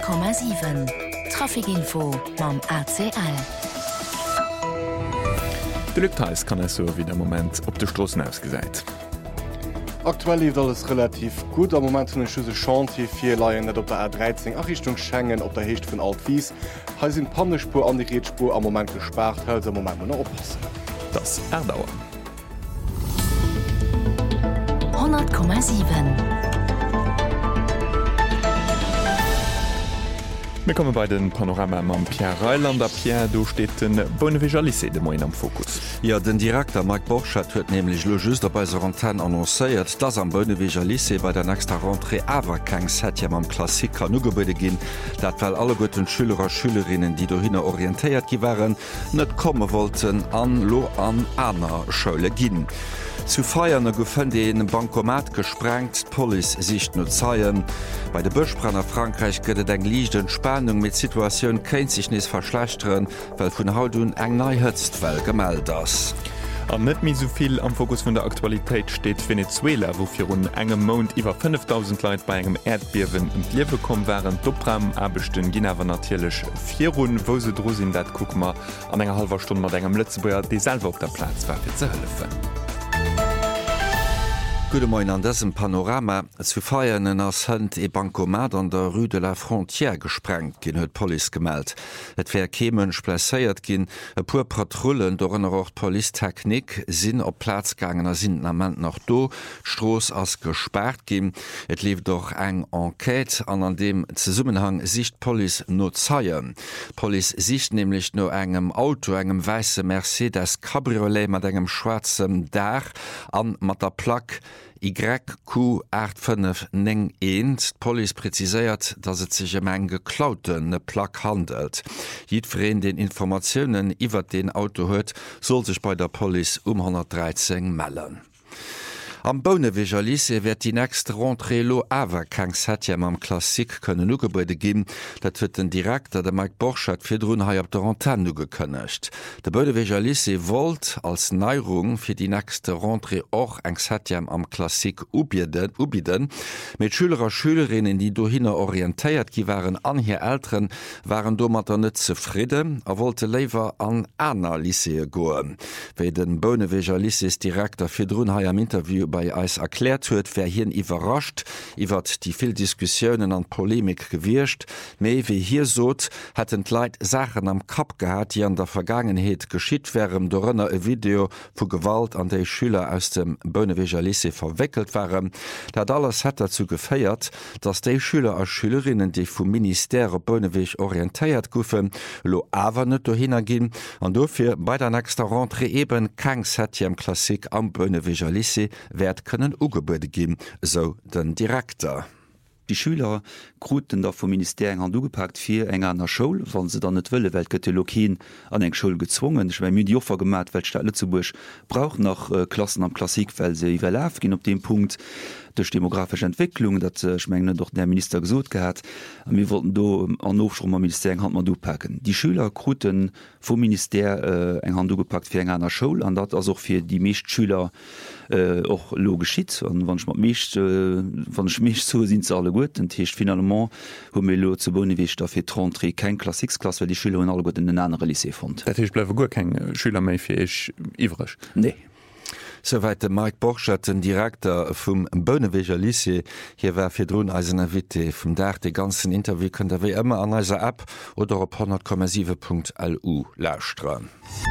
100,7 Trafikinfo mam ACL. De Lückteils kann es so wie der Moment op de Stossen ausgesäit. Aktuell lief alles relativ gut am moment hun Schüsse Chantier 4 Leiien net op der R13 Achrichtung Schengen op der Hecht vun Altwies. Ha sind Pannespur an die Reetspur am moment gespart hölzer moment noch oppassen. Das Erdauer. 100,7 Wir kommen bei den Panorama am Pierre Reilander. Pierre, du steht den Bonneveger Lycée de Moin am Fokus. Ja, den Direktor Mike Borchardt huet nämlich lo just bei der Antenne annoncéiert, dass am Bonneveger Lycée bei der nächster Rentrée awer keng Setjem am Klassiker nugebäude ginn, dat weil alle guten Schüler Schülerinnen, die do hinne orientéiert gi waren, net komme wollten an lo an aner Schoule ginn. Zu feiern goufën de en Bankomat gesprengt, Police sicht no Zeien. Bei de Bëchbrenner Frankreich gëtt eng lichten Spannung mit Situationun kéint sich nis verschlechteren, well vun Hautun eng nei hëtztwell gemeldt ass. An net mi soviel am Fokus vun der Aktualität steht Venezuela, wo fir run engem Mond iwwer 5.000 Leiit bei engem Erdbierwen Liewe kom wären Dopram abechten Ginnawer natierlech 4 Run wo se drosinn dat Kuckmer an enger halber Stunde mat engem Lützebuer déselwe op der Platz war fir ze hëllefen. Gute Moin an diesem Panorama zu feiern ass hënd e Bankomat an der Rue de la Frontière gesprengt ginn huet Police gemeldt. Et wär kemensch plaéiert ginn e puer Patrullen do ënner och Polizeitechnik sinn op Platzgangen er sind amment noch do, Stroos ass gesperrt ginn. Et lief doch eng Enquête an dem Zusammenhang sicht Police no zeien. Police sicht nämlich no engem Auto engem weiße Mercedes Cabriolet mat engem schwarzem Dach an mat der Plaque YQ8591. Police präziséiert, dass et sich eng geklauten Plaque handelt. Jidfreen den Informationen iwwer den Auto huet, soll sich bei der Police 113 melden. Am Bonneveger Lycée wird die nächste Rentrée lo awer keng Setjem am Klassik kënnen ugebäude ginn, dat huet den Direktor der Mike Borchardt fir drun hai op der Antenne ugekënnecht. De Bonneveger Lycée wollt als Neirung fir die nächste Rentrée och eng Setjem am Klassik ubiden, mit Schüler Schülerinnen, die do hinne orientéiert gi waren an hier Eltern, waren do mat der net zufrieden, wollte lewer an aner Lycée goen. Wéi den Bonneveger Lycées Direktor fir drun hai am Interview bei Eis erklärt huet, wer hien iwwerrascht, iwwer die vill Diskussionen an Polemik gewircht, méi wie hier sot, hat Leiit Sachen am Kap gehabt, die an der Vergangenheet geschiet wären, do ënner e Video vu Gewalt an déi Schüler aus dem Bonneveger Lycée verwickelt waren. Dat alles hat dazu geféiert, dass déi Schüler als Schülerinnen, die vum Ministère op Bonneweg orientéiert goufen, lo awer net do hinnnergin, an dofir bei der nächster Rentrée eben keng Setjem Klassik am Bonneveger Lycée werd können ugebäude gin, so den Direktor. Die Schüler kruten da vom Ministerium an dugepackt fir enger an der Schule, wann se dann net wëlle Weltgëtteologien an eng Schul gezwungen. Ich mein, die Offer gemat, Weltstelle zu Bursch braucht noch Klassen am Klassikfeld se iwwerläf gin op dem Punkt durch demografische Entwicklung, dat schmengen doch der Minister gesot gehabt. Wir wollten do an Aufstrom am Ministerium hand man dupacken. Die Schüler kruten vom Minister eng Hand dugepackt fir enger an der Schule, an dat as auch fir die meescht Schüler och lo geschiet an wann schmich so sind ze alle gut und hicht finalement lo zu Bonneweg dafir Rentrée kein Klassiksklasse, weil die Schüler hun alle gut in den anderen Lycée fand. Dat bleiwe gut kein Schüler méi fir ich iwrech. Nee. Soweit Mike Borchardt, den Direktor vum Bonneveger Lycée, hier war fir Drun eisener Witte vum Dach de ganzen Interview könnt er wie immer an eiser App oder op 100,7.lu lausstran.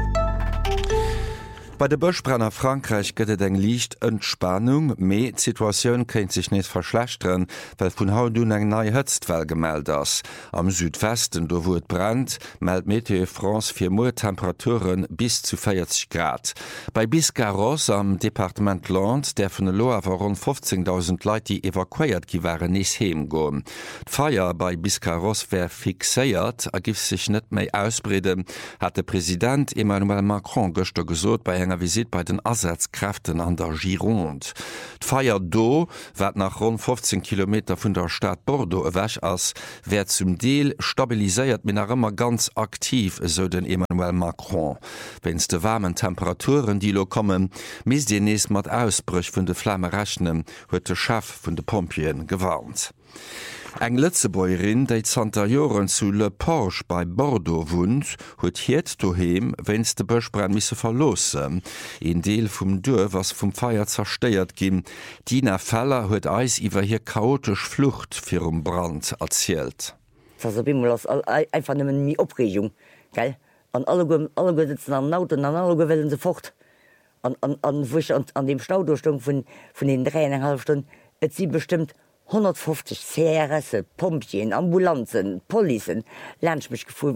Bei der Bëchbrenner Frankreich gëtt eng liicht Entspannung, méi Situationun kenint sich net verschlechteren, well vun Hautun eng nei Hëtztwell gemeldt ass. Am Südwesten, do wo et brennt, meldt Meteo France fir Temperaturen bis zu 40 Grad. Bei Biscarrosse am Departement Land, der vun de Loire war rund 15.000 Leiit, die evakuiert gi waren nis heem goen. D'Feier bei Biscarrosse wär fixéiert, gif sich net méi ausbreden, hat der Präsident Emmanuel Macron gëster gesot bei enger Visit bei den Ersatzkräften an der Gironde. D'Feier do wat nach rund 15 Kilometer vun der Stadt Bordeaux ewäch ass, wär zum Deel stabiliséiert min er immer ganz aktiv, so den Emmanuel Macron. Wenns de warmen Temperaturen, die lo kommen, mis die nees mat Ausbrüch vun de Flamme rechnen, huet de Chef vun de Pompien gewarnt. Eng Lützebäuerin, déi Santa Joren zu Le Porche bei Bordeaux wohnt, huet hiet doheem, wenns de Bëchbrenn misse verlossen. En Deel vum Dør was vum Feier zersteiert ginn. Dina Feller huet eis iwwer hier chaotisch Flucht fir Brand erzielt. Einfach mi Opregung ge an alle sitzen an Auto an alle gewellen se fort an dem Staudurchtung von den 3,5 Stunden et sie bestimmt 150 CRS, Pompien, Ambulanzen, Polizien, Landschmichgefu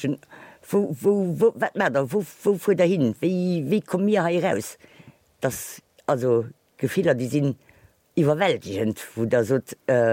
wo dahin? Wie kom mir hier raus? Das also Gefehler, die sind überwältigend, wo da so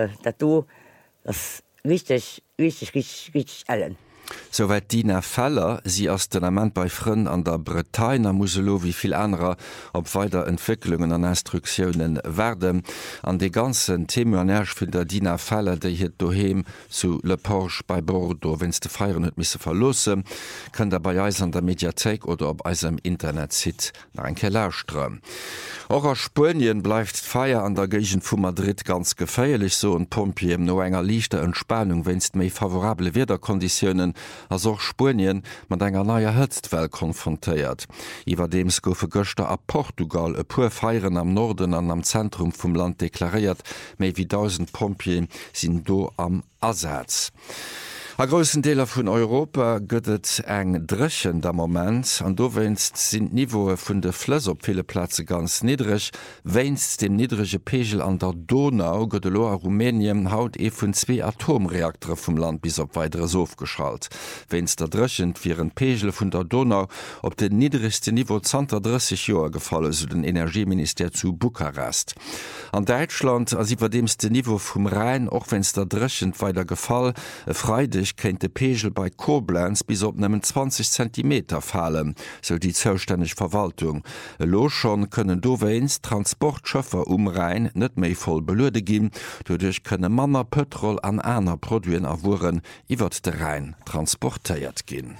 das richtig allen. Soweit Dina Feller, sie ass den Amment bei Frën an der Bretagne Muselo wie viel anderer op weiter Entwicklungen an Instruktionen werden. An de ganzen Themenärsch vun der Dina Feller, déi hiet doheem zu Le Porche bei Bordeaux, wenns de Feieren net misse verlosse, kën der bei Eis an der Mediathek oder op eisem Internetsite nach en Kellerström. Auch aus Spanien bleibt Feier an der Gegend vu Madrid ganz geféierlich so und Pompiem no enger lichter Entspannung wennst méi favorable Wetterkonditionen as auch Spanien mat enger naier Hëtztwell konfrontéiert. Iwer dems goufe Göster a Portugal e puer Feieren am Norden an am Zentrum vum Land deklariert, méi wie 1000 Pompien sinn do am Ersatz. A großen Deler vun Europa gëtt eng drechen der Moment, an do wennst sind Niveaue vun de Flëss op viele Plätze ganz niedrig, wennst den niedrige Pegel an der Donau gëtt lo a Rumänien haut vun 2 Atomreaktere vum Land bis op weiteres aufgeschalt. Wennst der drechen viren Pegel vun der Donau op den niedrigste Niveau 30 Joer gefalle so den Energieminister zu Bukarest. An Deutschland as iwwer demste Niveau vum Rhein och wenns der drechen weiter gefall, freidig kennt de Pegel bei Koblenz bis op nemmmen 20 cm fallen, so die zoustännech Verwaltung. Lo schon können doweins Transportschëffer Rhein net méi voll beluerde ginn, dodurch könne Manner Petrol an einer Produen awuren, iwwer de Rhein transportéiert ginn.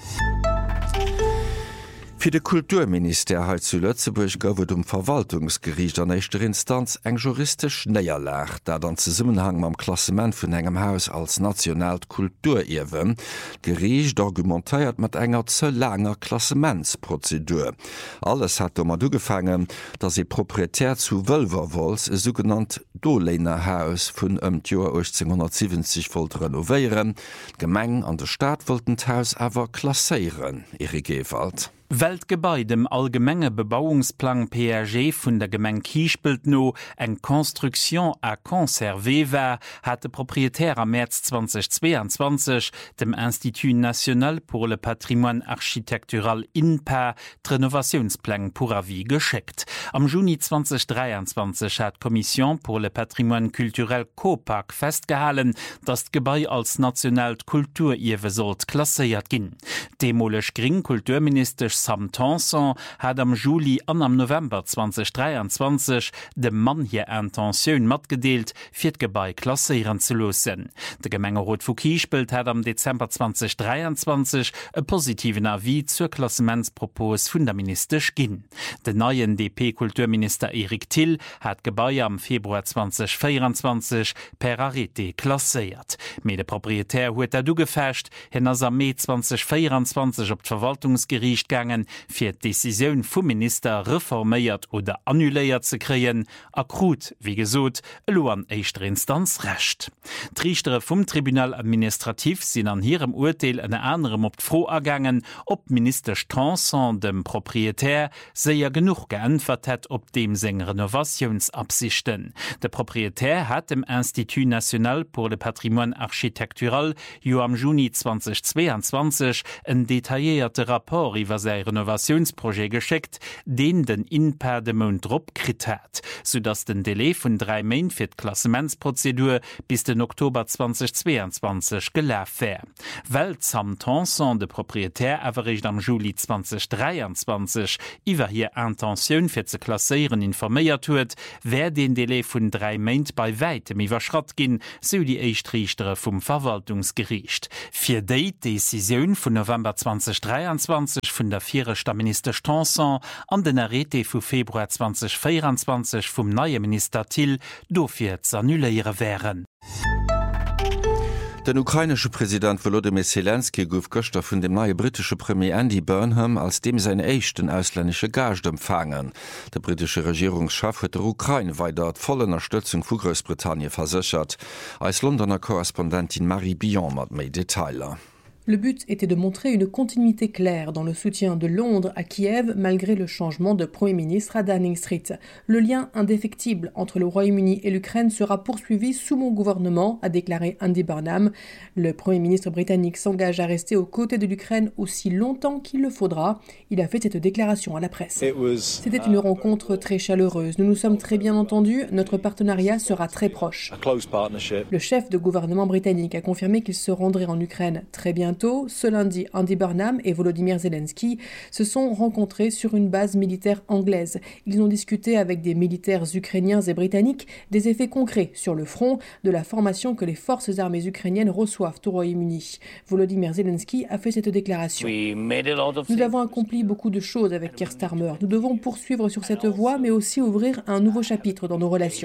Für de Kulturminister zu Lützeburg gouft Verwaltungsgericht an nächster Instanz eng juristisch Näierlach, dat an Zusammenhang mam Klassement vun engem Haus als nationalt Kulturiewen Gericht argumentéiert mat enger ze langer Klassementsprozedur. Alles hat mat dugefangen, dat se proprietär zu Wölverwols e sogenannt Dolenerhaus vun Joer 1870 volt renovieren, Gemeng an der Staat wollten d'Haus awer klasseieren, Erik Gewald. Weltgebäi dem allgemmenge Bebauungsplan PRG vun der Gemeng Kiespelt no eng Konstruktion a conservé war, hat de Proprietär am März 2022 dem Institut National pour le Patrimoine Architectural INPA d'Renovationsplan pour avis gescheckt. Am Juni 2023 hat Kommission pour le Patrimoine Culturel COPAC festgehalen, dass d'Gebäi als nationalt Kulturiewe sollt klasseiert ginn. Demolech Gring Kulturminister Sam Tanson hat am Juli an am November 2023 dem Mann hier Intentionun matgedeelt, fir d'Gebäi klasseieren zu losen. De Gemengerot vu Kiespelt hat am Dezember 2023 e positiven Avis zur Klassementspropos vun der Ministerisch ginn. Den neuen DP-Kulturminister Erik Till hat Gebäi am Februar 2024 per Arrete klasseiert. Me de Proprietär huet du gefecht, hin as am Mai 2024 op d'Verwaltungsgericht gangen, fir d'Decisioun vum Minister reforméiert oder annuléiert ze kreien, akrut, wie gesot, lo an éichter Instanz recht. D'Richtere vum Tribunal administrativ sinn an hirem Urteil en anderem op d'Fro ergangen, ob Minister Tanson dem Proprietär séier genug geantwort het op dem seng Renovationsabsichten. De Proprietär hat dem Institut National pour le Patrimoine Architectural jo am Juni 2022 en detaillierte rapport iwwer sei Renovationsprojekt geschickt, den INPA de Mond Drop krit hat, sodass den Delay vun 3 Main fir Klassementsprozedur bis den Oktober 2022 gelaf wär. Weil Sam Tanson de Proprietär awerrecht am Juli 2023 iwwer hier Intentionun fir ze klasseieren informéiert huet, wär den Delay vun 3 Main bei weitem iwwerschrott ginn, so die Eichtrichtere vum Verwaltungsgericht. Fir déi Decisioun vun November 2023 vun der vierter Minister Tanson an den Arrete vu Februar 2024 vum neue Minister Till dofir ze annulléiere wären. Den ukrainische Präsident Volodymyr Zelensky gouf Göster vun dem neue britische Premier Andy Burnham als dem se echten ausländische Gage empfangen. Der britische Regierungschef huet der Ukraine weiter volle Unterstützung vu Großbritannien versichert. Als Londoner Korrespondentin Marie Billon mat méi Detailer. Le but était de montrer une continuité claire dans le soutien de Londres à Kiev malgré le changement de Premier ministre à Downing Street. Le lien indéfectible entre le Royaume-Uni et l'Ukraine sera poursuivi sous mon gouvernement, a déclaré Andy Burnham. Le Premier ministre britannique s'engage à rester aux côtés de l'Ukraine aussi longtemps qu'il le faudra. Il a fait cette déclaration à la presse. C'était une rencontre très chaleureuse. Nous nous sommes très bien entendus. Notre partenariat sera très proche. Le chef de gouvernement britannique a confirmé qu'il se rendrait en Ukraine très bientôt. Ce lundi, Andy Burnham et Volodymyr Zelensky se sont rencontrés sur une base militaire anglaise. Ils ont discuté avec des militaires ukrainiens et britanniques des effets concrets sur le front de la formation que les forces armées ukrainiennes reçoivent au Royaume-Uni. Volodymyr Zelensky a fait cette déclaration. Nous avons accompli beaucoup de choses avec Keir Starmer. Nous devons poursuivre sur cette voie, mais aussi ouvrir un nouveau chapitre dans nos relations.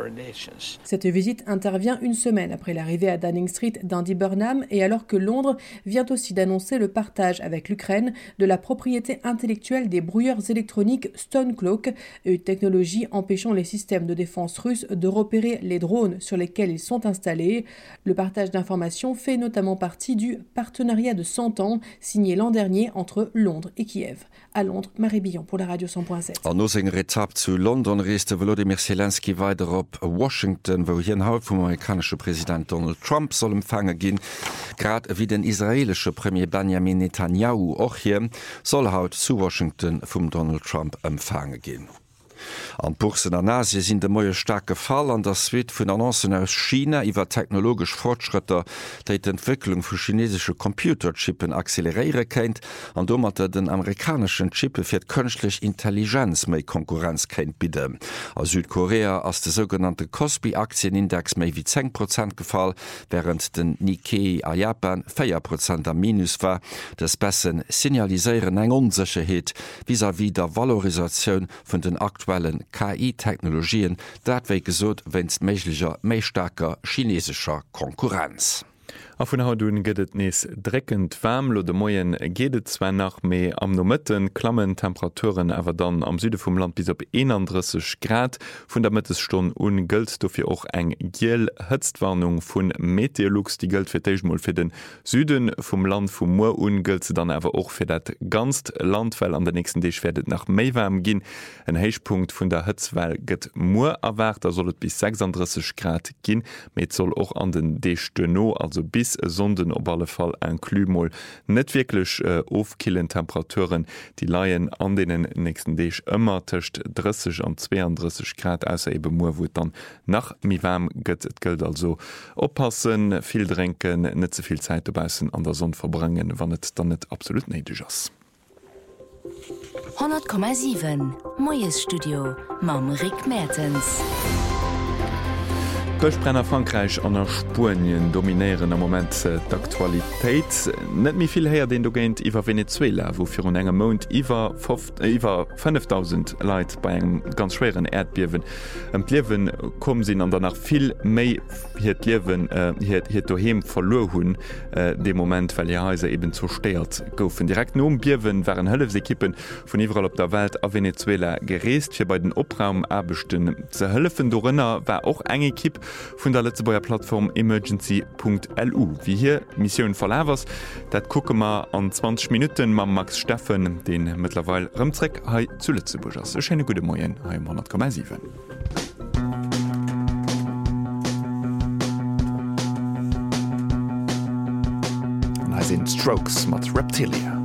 Cette visite intervient une semaine après l'arrivée à Downing Street d'Andy Burnham et alors que Londres vient aussi d'annoncer le partage avec l'Ukraine de la propriété intellectuelle des brouilleurs électroniques Stonecloak, une technologie empêchant les systèmes de défense russes de repérer les drones sur lesquels ils sont installés. Le partage d'informations fait notamment partie du partenariat de 100 ans signé l'an dernier entre Londres et Kiev. À Londres, Marie Billon pour la Radio 100.7. An nosing Retab zu London reiste Volodymyr Zelensky weiter op Washington, wo hien haut vum amerikanische Präsident Donald Trump soll empfange ginn. Grad wie den israelsche Premier Benjamin Netanyahu och hier soll haut zu Washington vum Donald Trump empfange ginn. An Bursen an Asie sind de moie starke Fall an der Swiet vun Annoncen aus China iwwer technologisch Fortschritter, déi d'Entwicklung vu chinesische Computerchippen acceleréiere kennt, an dommerte den amerikanischen Chippe fir kënchtlich Intelligenz méi Konkurrenz kennt bide. A Südkorea ass de sogenannte Kospi-Aktienindex méi wie 10% gefall, während den Nikkei a Japan 4% am Minus war, des bessen signaliseieren eng Unsicherheet vis-à-vis der Valorisationun vun den aktuellen KI-Technologien, datwéi gesot wennst méiglicher méi starker chinesischer Konkurrenz. A vun hautun gëtt nees dreckend wärmlo de Moien gedet zwer nach méi am Nomëtten klammen Temperaturen awer dann am Süde vum Land bis op 31 Grad vun der Mëttestonn ungëlt dofir och eng giel Hëtztwarnung vun Meteorlux, die gëlt fir d'Eichmoul fir den Süden vum Land vum Moer ungëlt ze dann awer och fir dat ganz Landwell an der nächsten Deeg werdet nach méiwärm ginn. En Heichpunkt vun der Hëtzwell gëtt Moer erwart, da sollt bis 36 Grad ginn, met soll och an den Deechte no, also bis sonden op alle Fall en Klümoll net wirklich ofkillen Temperaturen, die Laien an denen nächsten Deeg ëmmer töcht 30 an 32 Grad ausser ebe Moer wo dann nach mi wärm gëtt et gëlt also oppassen, viel drinken, net soviel Zeit dobausen an der Sonne verbrengen, wann et dann net absolut neidig ass. 100,7 Moes Studio Mam Rick Mertens. Bechbrenner Frankreich an der Spurien dominieren am moment d'Aktualitéit. Net mi viel her den du géint iwwer Venezuela, wo fir un engem Mount iwwer 5.000 Leiit bei engem ganz schweren Erdbiewen Liewen kom sinn an danach viel méi hiet Liewen hiet doheem verlo hunn de moment, well Haiser eben zersteiert goufen. Direkt no Biewen waren Hëllefsekippen vun iwwerall op der Welt a Venezuela gereest, fir bei den Opraumabbechten ze hëllefen do Rënner war auch enge Kipp vun der Letzebauer Plattform emergency.lu. Wie hier Missionioun verläwers, dat kucke ma an 20 Minuten ma Max Steffen, den mittlerweile Rëmzreck hai zu Lützeburg ass. Echenne gute Moien ha 100,7. Und ha sind Strokes mat Reptilia.